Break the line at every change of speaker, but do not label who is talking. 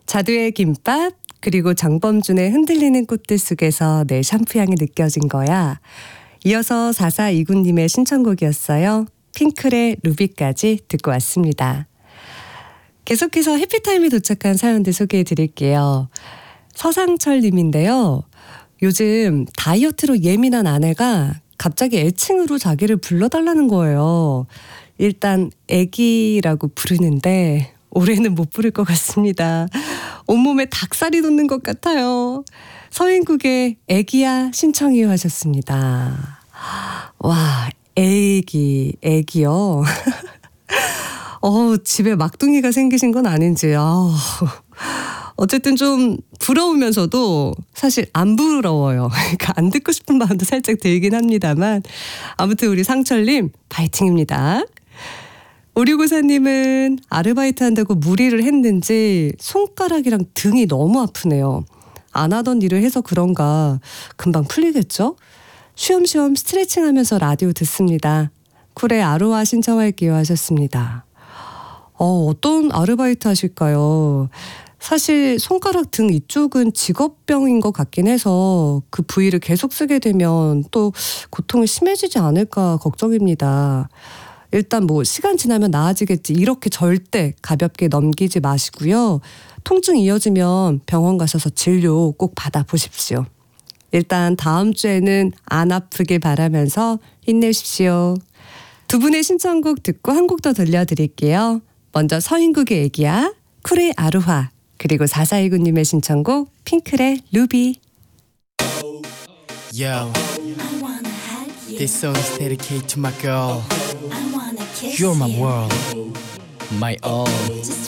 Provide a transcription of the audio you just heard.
자두의 김밥 그리고 장범준의 흔들리는 꽃들 속에서 내 샴푸 향이 느껴진 거야. 이어서 4429님의 신청곡이었어요. 핑클의 루비까지 듣고 왔습니다. 계속해서 해피타임에 도착한 사연들 소개해 드릴게요. 서상철 님인데요. 요즘 다이어트로 예민한 아내가 갑자기 애칭으로 자기를 불러달라는 거예요. 일단 애기라고 부르는데 올해는 못 부를 것 같습니다. 온몸에 닭살이 돋는 것 같아요. 서인국의 애기야 신청이요 하셨습니다. 와, 애기요. 집에 막둥이가 생기신 건 아닌지. 어쨌든 좀 부러우면서도 사실 안 부러워요. 그러니까 안 듣고 싶은 마음도 살짝 들긴 합니다만 아무튼 우리 상철님 파이팅입니다. 오류고사님은 아르바이트 한다고 무리를 했는지 손가락이랑 등이 너무 아프네요. 안 하던 일을 해서 그런가 금방 풀리겠죠? 쉬엄쉬엄 스트레칭하면서 라디오 듣습니다. 쿨의 아로하 신청할게요 하셨습니다. 어떤 아르바이트 하실까요? 사실 손가락 등 이쪽은 직업병인 것 같긴 해서 그 부위를 계속 쓰게 되면 또 고통이 심해지지 않을까 걱정입니다. 일단 시간 지나면 나아지겠지 이렇게 절대 가볍게 넘기지 마시고요. 통증 이어지면 병원 가셔서 진료 꼭 받아보십시오. 일단 다음 주에는 안 아프길 바라면서 힘내십시오. 두 분의 신청곡 듣고 한 곡 더 들려드릴게요. 먼저 서인국의 애기야, 쿨의 아루하, 그리고 4429님의 신청곡 핑클의 루비.
Yo, this song is dedicated to my girl. You're my world, my all.